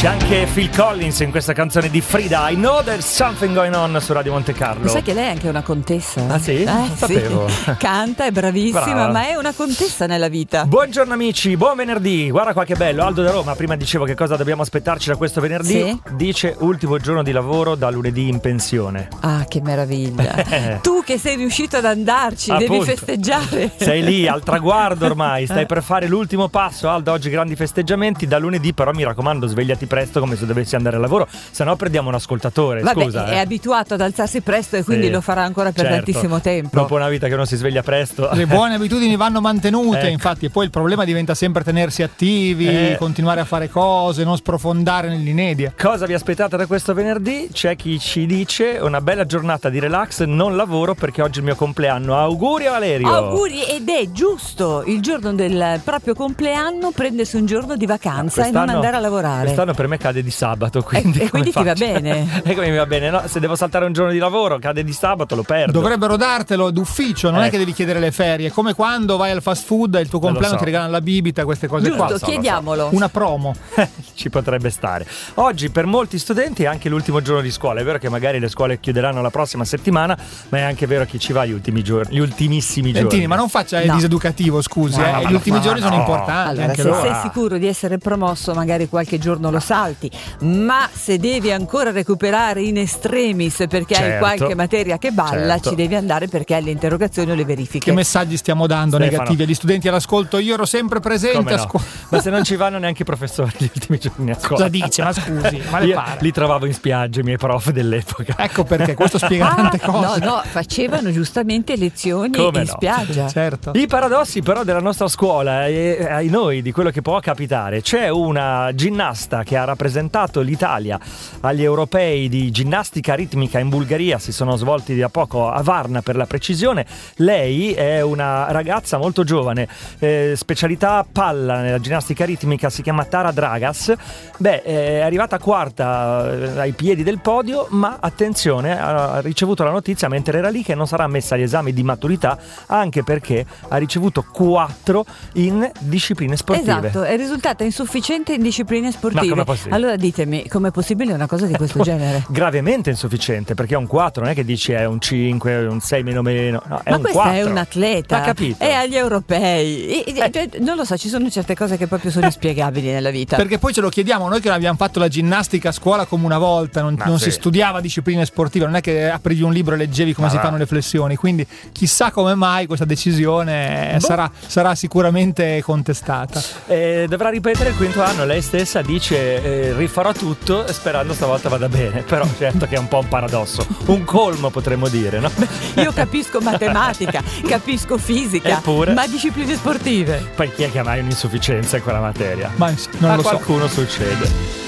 C'è anche Phil Collins in questa canzone di Frida, I Know There's Something Going On, su Radio Monte Carlo. Lo sai che lei è anche una contessa? Ah sì? Non sapevo. Sì. Canta, è bravissima, Brava. ma è una contessa nella vita. Buongiorno amici, buon venerdì. Guarda qua che bello, Aldo da Roma. Prima dicevo che cosa dobbiamo aspettarci da questo venerdì. Sì. Dice ultimo giorno di lavoro da lunedì in pensione. Ah, che meraviglia. Tu che sei riuscito ad andarci, devi Appunto. festeggiare. Sei lì al traguardo ormai, stai per fare l'ultimo passo. Aldo, oggi grandi festeggiamenti. Da lunedì però mi raccomando, svegliati presto come se dovessi andare al lavoro, se no perdiamo un ascoltatore. Vabbè, scusa. è abituato ad alzarsi presto e quindi Sì. lo farà ancora per Certo. tantissimo tempo. Dopo una vita che non si sveglia presto. Le buone abitudini vanno mantenute, Ecco. infatti, e poi il problema diventa sempre tenersi attivi, continuare a fare cose, non sprofondare nell'inedia. Cosa vi aspettate da questo venerdì? C'è chi ci dice una bella giornata di relax, non lavoro perché oggi è il mio compleanno. Auguri a Valerio. Auguri, ed è giusto il giorno del proprio compleanno prendersi un giorno di vacanza e non andare a lavorare. Quest'anno per me cade di sabato, quindi e quindi come ti va faccio? bene. E come mi va bene? No, se devo saltare un giorno di lavoro, cade di sabato, lo perdo. Dovrebbero dartelo d'ufficio, non è che devi chiedere le ferie, è come quando vai al fast food e il tuo compleanno so. ti regalano la bibita, queste cose Giusto, qua. chiediamolo. Una promo. Ci potrebbe stare. Oggi per molti studenti è anche l'ultimo giorno di scuola. È vero che magari le scuole chiuderanno la prossima settimana, ma è anche vero che ci va gli ultimi giorni, gli ultimissimi giorni. Lentini, ma non faccia il No. diseducativo, scusi, No, ma gli ultimi giorni sono no. importanti. Allora, anche se loro. sei sicuro di essere promosso, magari qualche giorno lo salti, ma se devi ancora recuperare in extremis perché hai Certo. qualche materia che balla, Certo. ci devi andare perché hai le interrogazioni o le verifiche. Che messaggi stiamo dando Stefano. negativi agli studenti all'ascolto? Io ero sempre presente Come a no? scuola. Ma se non ci vanno neanche i professori gli ultimi giorni a scuola. Cosa dice? Ma scusi, ma le Io pare? li trovavo in spiaggia i miei prof dell'epoca. Ecco perché questo spiega tante cose. No, facevano giustamente lezioni Come in no? spiaggia. Certo. I paradossi però della nostra scuola e ai noi di quello che può capitare. C'è una ginnasta che ha rappresentato l'Italia agli europei di ginnastica ritmica in Bulgaria, si sono svolti da poco a Varna per la precisione. Lei è una ragazza molto giovane, specialità palla nella ginnastica ritmica, si chiama Tara Dragas. È arrivata quarta ai piedi del podio, ma attenzione, ha ricevuto la notizia mentre era lì che non sarà messa agli esami di maturità, anche perché ha ricevuto 4 in discipline sportive. Esatto, è risultata insufficiente in discipline Ma sportive. com'è possibile? Allora ditemi, com'è possibile una cosa di questo genere? Gravemente insufficiente, perché è un 4, non è che dici è un 5, un 6 meno, no, è Ma un questa 4. è un atleta, Ma capito? è agli europei. Non lo so, ci sono certe cose che proprio sono inspiegabili nella vita. Perché poi ce lo chiediamo noi che non abbiamo fatto la ginnastica a scuola come una volta, non sì. si studiava discipline sportive, non è che aprivi un libro e leggevi come si fanno le flessioni, quindi chissà come mai questa decisione sarà sicuramente contestata. Dovrà ripetere il quinto anno, lei stessa dice rifarò tutto sperando stavolta vada bene, però certo che è un po' un paradosso, un colmo potremmo dire, no? Io capisco matematica, capisco fisica, Eppure. ma discipline sportive. Poi chi è che ha mai un'insufficienza in quella materia? Ma non A lo so. qualcuno succede.